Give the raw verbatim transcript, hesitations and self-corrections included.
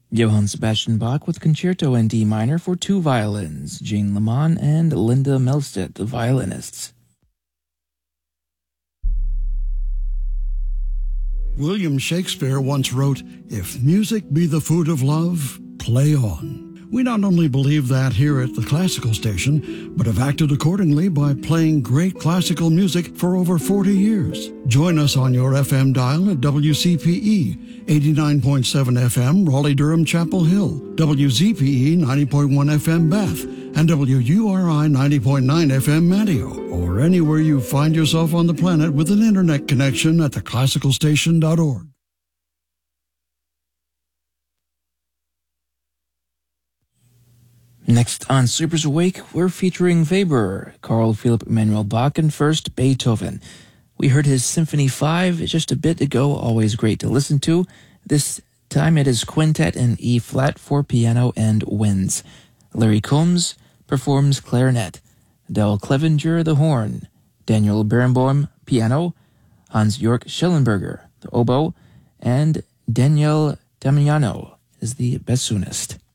Johann Sebastian Bach with Concerto in D minor for two violins, Jean Lemon and Linda Melstedt, the violinists. William Shakespeare once wrote, "If music be the food of love, play on." We not only believe that here at the Classical Station, but have acted accordingly by playing great classical music for over forty years. Join us on your F M dial at W C P E, eighty-nine point seven F M, Raleigh-Durham, Chapel Hill, W Z P E, ninety point one F M, Bath, and W U R I, ninety point nine F M, Manteo, or anywhere you find yourself on the planet with an internet connection at the classical station dot org. Next on Sleepers Awake, we're featuring Weber, Carl Philipp Emanuel Bach, and first Beethoven. We heard his Symphony five just a bit ago, always great to listen to. This time it is Quintet in E-flat for piano and winds. Larry Combs performs clarinet, Del Clevenger the horn, Daniel Barenboim piano, Hans-Jörg Schellenberger the oboe, and Daniel Damiano is the bassoonist.